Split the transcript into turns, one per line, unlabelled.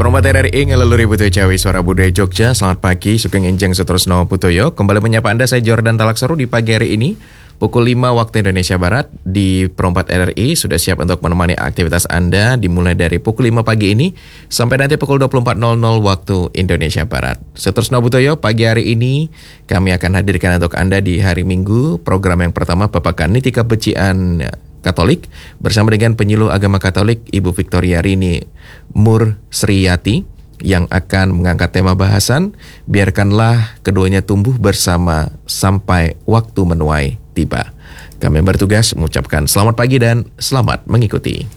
Perombat RRI ngelaluri Butoyo Cawi Suara Budaya Jogja. Selamat pagi, Sugeng Enjang Sutrusno Butoyo. Kembali menyapa Anda, saya Jordan Talaksaru di pagi hari ini. Pukul 5 waktu Indonesia Barat di Perombat RRI sudah siap untuk menemani aktivitas Anda dimulai dari pukul 5 pagi ini sampai nanti pukul 24.00 waktu Indonesia Barat. Sutrusno Butoyo, pagi hari ini kami akan hadirkan untuk Anda di hari Minggu program yang pertama Babakan Niti Kabecikan Katolik bersama dengan penyuluh agama Katolik Ibu Victoria Rini Mursriyati yang akan mengangkat tema bahasan biarkanlah keduanya tumbuh bersama sampai waktu menuai tiba. Kami bertugas mengucapkan selamat pagi dan selamat mengikuti.